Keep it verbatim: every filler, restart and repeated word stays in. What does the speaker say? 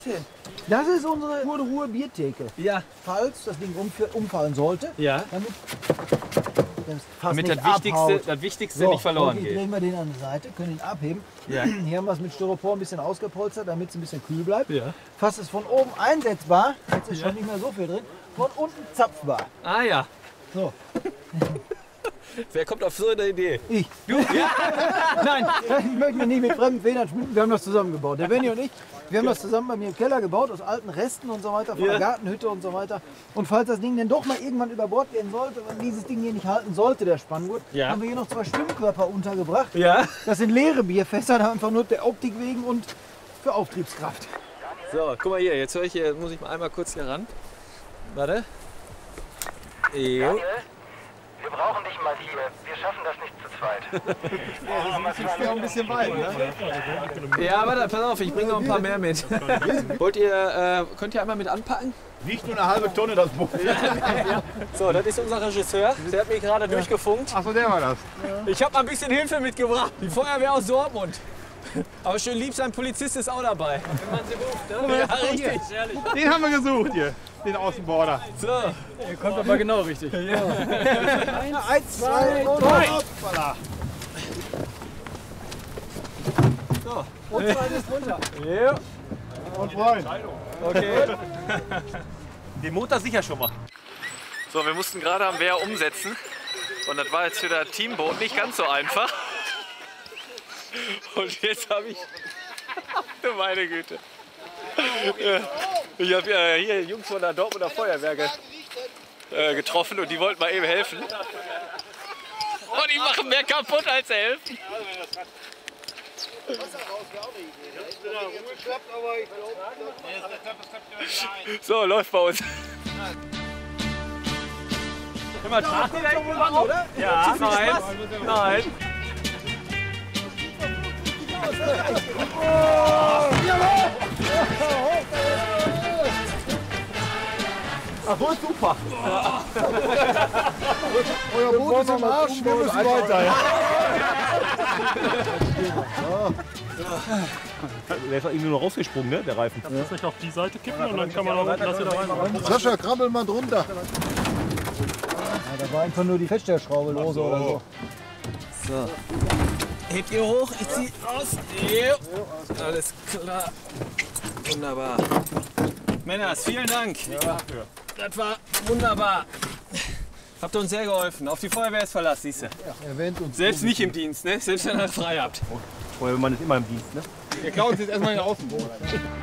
Das ist unsere Ruhe, Ruhe Biertheke. Ja. Falls das Ding umfallen sollte, Ja. damit, damit das Wichtigste, das Wichtigste so, nicht verloren jetzt geht. drehen wir den an die Seite, können ihn abheben. Ja. Hier haben wir es mit Styropor ein bisschen ausgepolstert, damit es ein bisschen kühl bleibt. Ja. Fast ist von oben einsetzbar, jetzt ist schon nicht mehr so viel drin, von unten zapfbar. Ah ja. So. Wer kommt auf so eine Idee? Ich. Du? Ja. Nein, ich möchte mich nicht mit fremden Federn schmücken. Wir haben das zusammen gebaut. Der Benni und ich, wir haben das zusammen bei mir im Keller gebaut, aus alten Resten und so weiter, von Ja. der Gartenhütte und so weiter. Und falls das Ding denn doch mal irgendwann über Bord gehen sollte, wenn dieses Ding hier nicht halten sollte, der Spanngurt, Ja. haben wir hier noch zwei Schwimmkörper untergebracht. Ja. Das sind leere Bierfässer, einfach nur der Optik wegen und für Auftriebskraft. So, guck mal hier, jetzt höre ich hier, muss ich mal einmal kurz hier ran. Warte. Jo. Daniel, wir brauchen dich mal hier. Wir schaffen das nicht zu zweit. Das ist ja ein bisschen weit, ne? Ja, warte, pass auf, ich bringe noch ein paar mehr mit. Wollt ihr, äh, könnt ihr einmal mit anpacken? Wiegt nur eine halbe Tonne das Boot. So, das ist unser Regisseur, der hat mich gerade durchgefunkt. Achso, der war das. Ich habe mal ein bisschen Hilfe mitgebracht. Die Feuerwehr aus Dortmund. Aber schön lieb, sein Polizist ist auch dabei. Wenn man sie ruft, ne? Ja, richtig. Den haben wir gesucht hier, den Außenborder. So. Ihr kommt aber genau richtig. Ja. Eins, zwei und Drei. hopp. So. Und zwei ist runter. Ja. Und Freund. Okay. Den Motor sicher schon mal. So, wir mussten gerade am Wehr umsetzen. Und das war jetzt für das Teamboot nicht ganz so einfach. Und jetzt habe ich, du meine Güte, ich habe ja hier Jungs von der Dortmunder Feuerwehr ge, äh, getroffen und die wollten mal eben helfen. Und die machen mehr kaputt als helfen. So, läuft bei uns. Immer tragt ihr da irgendwo was, oder? Ja, nein, nein. Ach, so ist super. Euer Boot ist am Arsch, wir müssen weiter. Ja. Der ist irgendwie nur rausgesprungen, ne, der Reifen. Das nicht auf die Seite kippen und dann kann man auch unten das wieder reinmachen. Sascha, krabbel mal drunter. Ja, da war einfach nur die Feststellschraube lose oder so. So. Hebt ihr hoch, ich zieh raus. Jo. Alles klar. Wunderbar. Männers, vielen Dank. Ja, das war wunderbar. Habt ihr uns sehr geholfen. Auf die Feuerwehr ist Verlass, siehst du. Erwähnt uns. Selbst nicht im Dienst, ne? Selbst wenn ihr frei habt. Feuerwehrmann ist immer im Dienst, ne? Wir klauen uns jetzt erstmal den Außenborder.